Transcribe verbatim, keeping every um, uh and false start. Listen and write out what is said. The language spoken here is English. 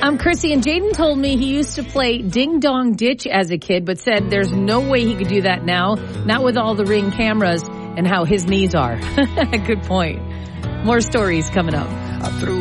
I'm Chrissy, and Jaden told me he used to play Ding Dong Ditch as a kid, but said there's no way he could do that now, not with all the Ring cameras and how his knees are. Good point. More stories coming up. I threw